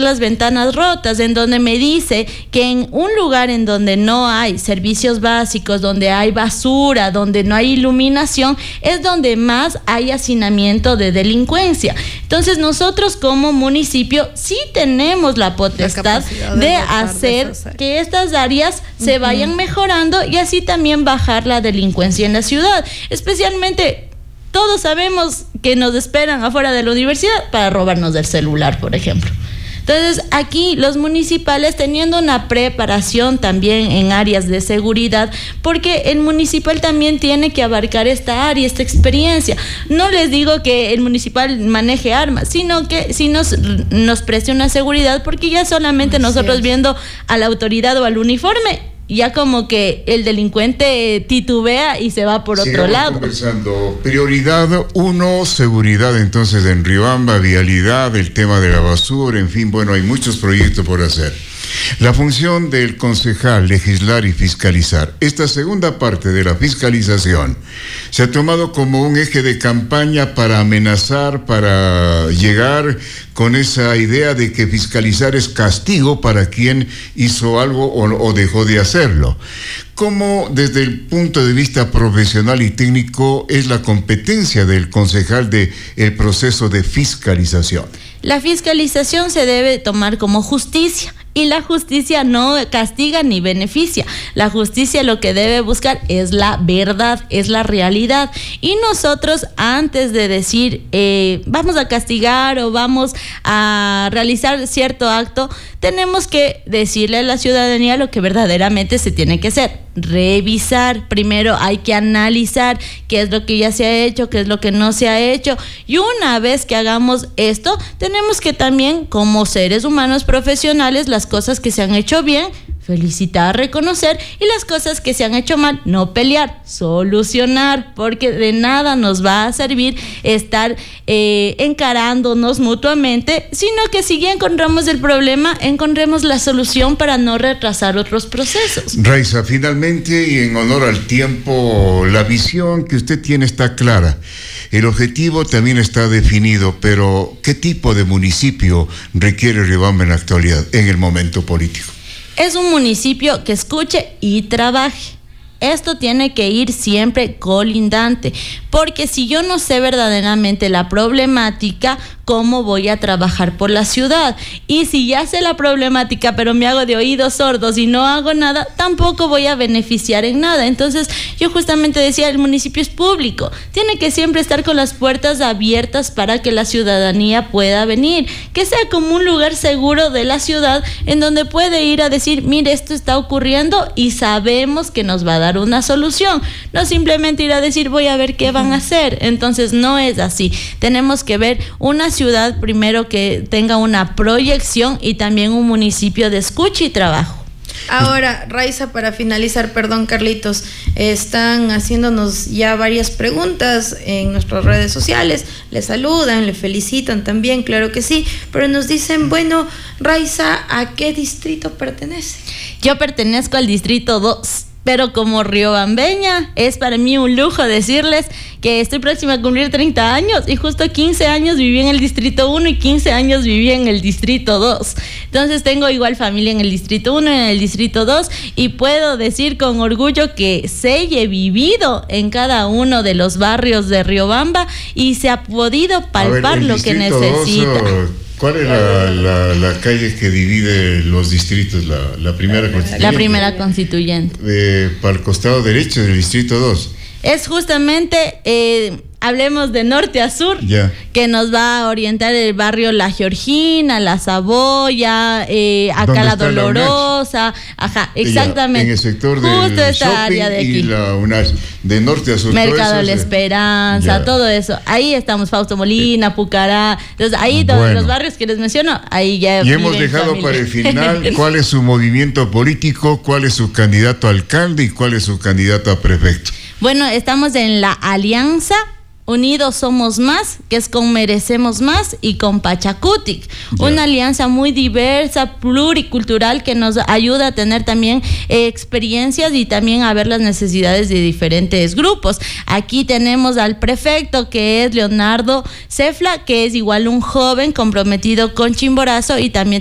las ventanas rotas, en donde me dice que en un lugar en donde no hay servicios básicos, donde hay basura, donde no hay iluminación, es donde más hay hacinamiento de delincuencia. Entonces nosotros como municipio sí tenemos la potestad de hacer que estas áreas se vayan mejorando y así también bajar la delincuencia en la ciudad. Especialmente, todos sabemos que nos esperan afuera de la universidad para robarnos el celular, por ejemplo. Entonces, aquí los municipales teniendo una preparación también en áreas de seguridad, porque el municipal también tiene que abarcar esta área, esta experiencia. No les digo que el municipal maneje armas, sino que sí nos preste una seguridad, porque ya solamente nosotros viendo a la autoridad o al uniforme, ya como que el delincuente titubea y se va por otro lado. Conversando. Prioridad 1, seguridad entonces en Riobamba, vialidad, el tema de la basura, en fin, bueno, hay muchos proyectos por hacer. La función del concejal, legislar y fiscalizar. Esta segunda parte de la fiscalización se ha tomado como un eje de campaña para amenazar, para llegar con esa idea de que fiscalizar es castigo para quien hizo algo o dejó de hacerlo. ¿Cómo desde el punto de vista profesional y técnico es la competencia del concejal del proceso de fiscalización? La fiscalización se debe tomar como justicia. Y la justicia no castiga ni beneficia. La justicia lo que debe buscar es la verdad, es la realidad. Y nosotros, antes de decir vamos a castigar o vamos a realizar cierto acto, tenemos que decirle a la ciudadanía lo que verdaderamente se tiene que hacer. Revisar, primero hay que analizar qué es lo que ya se ha hecho, qué es lo que no se ha hecho. Y una vez que hagamos esto, tenemos que también, como seres humanos profesionales, las cosas que se han hecho bien, felicitar, reconocer, y las cosas que se han hecho mal, no pelear, solucionar, porque de nada nos va a servir estar encarándonos mutuamente, sino que si ya encontramos el problema, encontremos la solución para no retrasar otros procesos. Raiza, finalmente, y en honor al tiempo, la visión que usted tiene está clara. El objetivo también está definido, pero ¿qué tipo de municipio requiere Riobamba en la actualidad, en el momento político? Es un municipio que escuche y trabaje. Esto tiene que ir siempre colindante, porque si yo no sé verdaderamente la problemática, ¿cómo voy a trabajar por la ciudad? Y si ya sé la problemática, pero me hago de oídos sordos y no hago nada, tampoco voy a beneficiar en nada. Entonces, yo justamente decía, el municipio es público, tiene que siempre estar con las puertas abiertas para que la ciudadanía pueda venir, que sea como un lugar seguro de la ciudad, en donde puede ir a decir, mire, esto está ocurriendo y sabemos que nos va a dar una solución, no simplemente ir a decir voy a ver qué van a hacer. Entonces no es así, tenemos que ver una ciudad primero que tenga una proyección y también un municipio de escucha y trabajo. Ahora, Raiza, para finalizar, perdón Carlitos, están haciéndonos ya varias preguntas en nuestras redes sociales, le saludan, le felicitan también, claro que sí, pero nos dicen, bueno, Raiza, ¿a qué distrito pertenece? Yo pertenezco al distrito 2. Pero como riobambeña, es para mí un lujo decirles que estoy próxima a cumplir 30 años y justo 15 años viví en el distrito 1 y 15 años viví en el distrito 2. Entonces tengo igual familia en el distrito 1 y en el distrito 2 y puedo decir con orgullo que sé y he vivido en cada uno de los barrios de Riobamba y se ha podido palpar lo que necesita. ¿Cuál es la calle que divide los distritos? La primera constituyente. La primera constituyente. Para el costado derecho del distrito 2. Es justamente, hablemos de norte a sur, que nos va a orientar el barrio La Georgina, La Saboya, acá La Dolorosa, ajá, exactamente. En el sector del justo esta área de aquí. Y la UNAS, de norte a sur. Mercado La Esperanza, todo eso. Ahí estamos, Fausto Molina, Pucará. Entonces, ahí todos los barrios que les menciono, ahí ya. Y hemos dejado para el final cuál es su movimiento político, cuál es su candidato a alcalde y cuál es su candidato a prefecto. Bueno, estamos en la alianza Unidos Somos Más, que es con Merecemos Más y con Pachacutic. Una alianza muy diversa, pluricultural, que nos ayuda a tener también experiencias y también a ver las necesidades de diferentes grupos. Aquí tenemos al prefecto, que es Leonardo Cefla, que es igual un joven comprometido con Chimborazo, y también